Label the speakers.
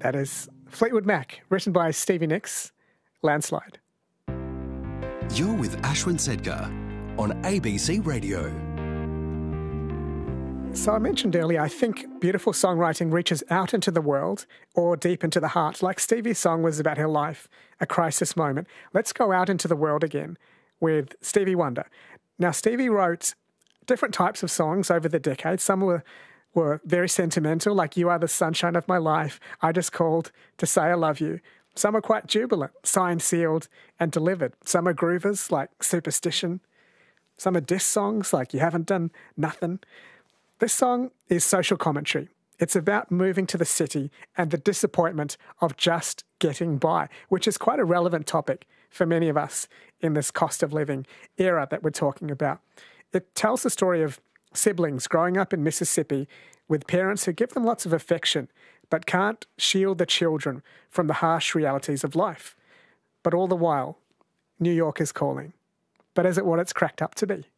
Speaker 1: That is Fleetwood Mac, written by Stevie Nicks, Landslide.
Speaker 2: You're with Ashwin Sedgar on ABC Radio.
Speaker 1: So I mentioned earlier, I think beautiful songwriting reaches out into the world or deep into the heart. Like Stevie's song was about her life, a crisis moment. Let's go out into the world again with Stevie Wonder. Now, Stevie wrote different types of songs over the decades. Some were very sentimental, like You Are the Sunshine of My Life, I Just Called to Say I Love You. Some are quite jubilant, signed, sealed, and delivered. Some are groovers, like Superstition. Some are diss songs, like You Haven't Done Nothing. This song is social commentary. It's about moving to the city and the disappointment of just getting by, which is quite a relevant topic for many of us in this cost of living era that we're talking about. It tells the story of siblings growing up in Mississippi with parents who give them lots of affection but can't shield the children from the harsh realities of life. But all the while, New York is calling. But is it what it's cracked up to be?